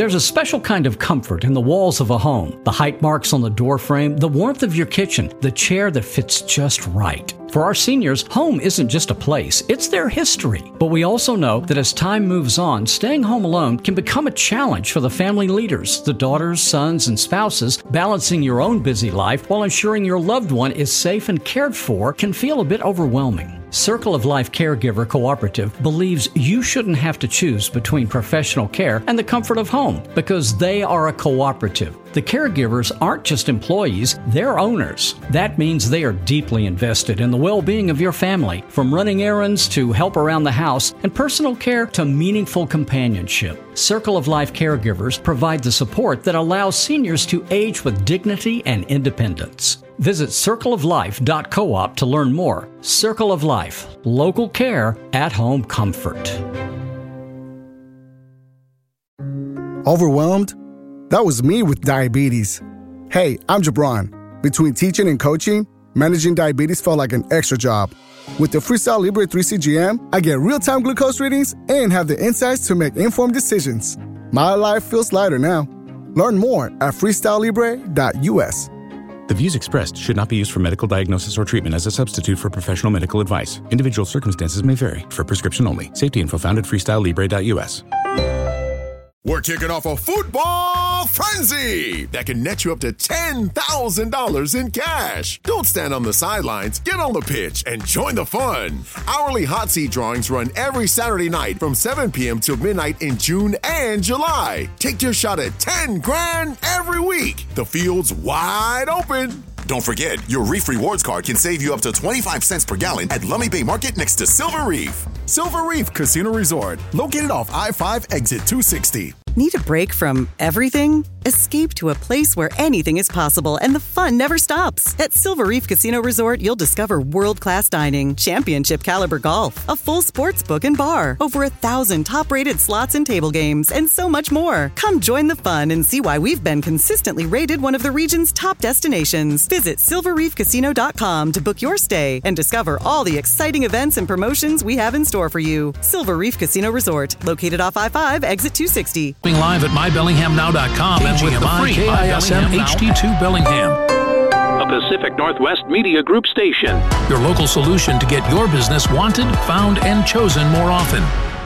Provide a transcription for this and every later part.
There's a special kind of comfort in the walls of a home, the height marks on the door frame, the warmth of your kitchen, the chair that fits just right. For our seniors, home isn't just a place, it's their history. But we also know that as time moves on, staying home alone can become a challenge for the family leaders, the daughters, sons, and spouses. Balancing your own busy life while ensuring your loved one is safe and cared for can feel a bit overwhelming. Circle of Life Caregiver Cooperative believes you shouldn't have to choose between professional care and the comfort of home because they are a cooperative. The caregivers aren't just employees, they're owners. That means they are deeply invested in the well-being of your family, from running errands to help around the house and personal care to meaningful companionship. Circle of Life Caregivers provide the support that allows seniors to age with dignity and independence. Visit circleoflife.coop to learn more. Circle of Life, local care, at-home comfort. Overwhelmed? That was me with diabetes. Hey, I'm Jabron. Between teaching and coaching, managing diabetes felt like an extra job. With the Freestyle Libre 3CGM, I get real-time glucose readings and have the insights to make informed decisions. My life feels lighter now. Learn more at freestylelibre.us. The views expressed should not be used for medical diagnosis or treatment as a substitute for professional medical advice. Individual circumstances may vary. For prescription only. Safety info found at freestylelibre.us. We're kicking off a football frenzy that can net you up to $10,000 in cash. Don't stand on the sidelines. Get on the pitch and join the fun. Hourly hot seat drawings run every Saturday night from 7 p.m. till midnight in June and July. Take your shot at $10,000 every week. The field's wide open. Don't forget, your Reef Rewards card can save you up to 25 cents per gallon at Lummi Bay Market next to Silver Reef. Silver Reef Casino Resort, located off I-5 exit 260. Need a break from everything? Escape to a place where anything is possible and the fun never stops. At Silver Reef Casino Resort, you'll discover world-class dining, championship caliber golf, a full sports book and bar, over 1,000 top-rated slots and table games, and so much more. Come join the fun and see why we've been consistently rated one of the region's top destinations. Visit silverreefcasino.com to book your stay and discover all the exciting events and promotions we have in store for you. Silver Reef Casino Resort, located off I-5, exit 260. Live at mybellinghamnow.com and with the free ISM HD2 Bellingham. A Pacific Northwest Media Group station. Your local solution to get your business wanted, found, and chosen more often.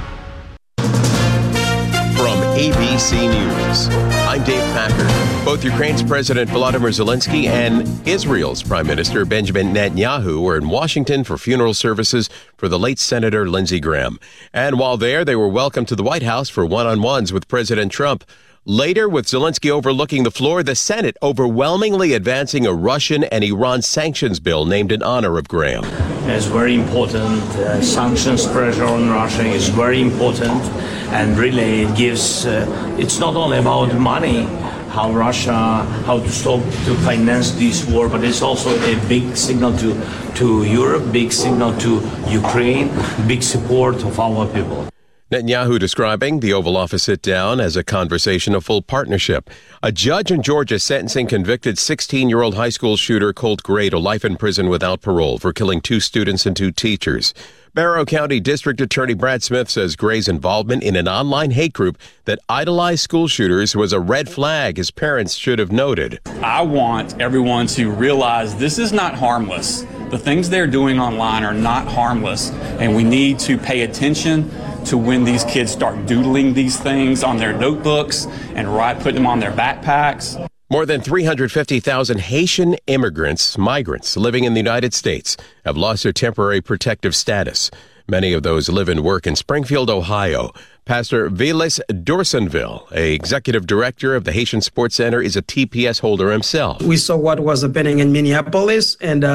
From ABC News, I'm Dave Packer. Both Ukraine's President Volodymyr Zelensky and Israel's Prime Minister Benjamin Netanyahu were in Washington for funeral services for the late Senator Lindsey Graham. And while there, they were welcomed to the White House for one-on-ones with President Trump. Later, with Zelensky overlooking the floor, the Senate overwhelmingly advancing a Russian and Iran sanctions bill named in honor of Graham. It's very important. Sanctions pressure on Russia is very important. And really, it gives, it's not only about money, how to stop to finance this war, but it's also a big signal to Europe, big signal to Ukraine, big support of our people. Netanyahu describing the Oval Office sit-down as a conversation of full partnership. A judge in Georgia sentencing convicted 16-year-old high school shooter Colt Gray to life in prison without parole for killing 2 students and 2 teachers. Barrow County District Attorney Brad Smith says Gray's involvement in an online hate group that idolized school shooters was a red flag his parents should have noted. I want everyone to realize this is not harmless. The things they're doing online are not harmless, and we need to pay attention to when these kids start doodling these things on their notebooks and put them on their backpacks. More than 350,000 Haitian migrants living in the United States have lost their temporary protective status. Many of those live and work in Springfield, Ohio. Pastor Vilas Dorsonville, a executive director of the Haitian Sports Center, is a TPS holder himself. We saw what was happening in Minneapolis, and